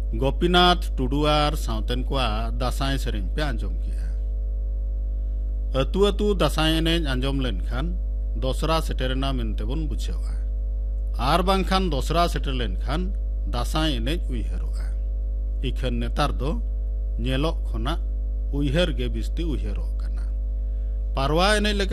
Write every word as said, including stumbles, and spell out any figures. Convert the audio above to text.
गोपीनाथ टुडुआर सावतेन को दासाई सेरें पे आंजम किया अतु अतु दासाई एनेज आंजम लेनखान दोसरा सेटेरना मेनतेबन बुझेवा आर बांखान दोसरा सेटर लेनखान दासाई एनेज उइहरोगा इखन नेतार दो नेलो खना उइहर गे बिस्ती उइहरो कना पारवा एनेज